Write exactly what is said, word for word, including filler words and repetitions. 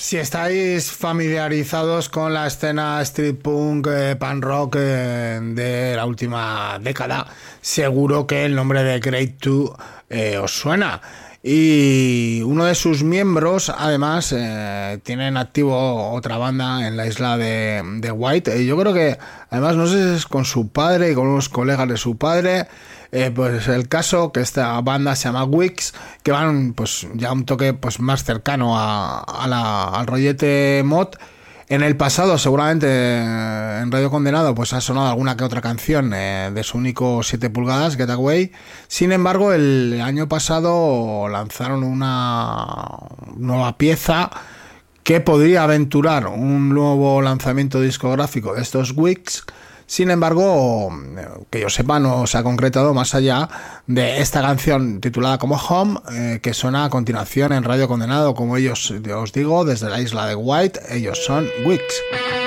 Si estáis familiarizados con la escena street punk, eh, punk rock eh, de la última década, seguro que el nombre de Grade dos eh, os suena. Y uno de sus miembros, además, eh, tiene en activo otra banda en la isla de, de White. Y yo creo que, además, no sé si es con su padre y con unos colegas de su padre. Eh, pues el caso que esta banda se llama Wix, que van pues ya un toque pues más cercano a, a la, al rollete mod. En el pasado, seguramente en Radio Condenado, pues ha sonado alguna que otra canción eh, de su único siete pulgadas, Getaway. Sin embargo, el año pasado lanzaron una nueva pieza que podría aventurar un nuevo lanzamiento discográfico de estos Wix. Sin embargo, que yo sepa, no se ha concretado más allá de esta canción titulada como Home, eh, que suena a continuación en Radio Condenado. Como ellos os digo, desde la isla de White, ellos son Wix.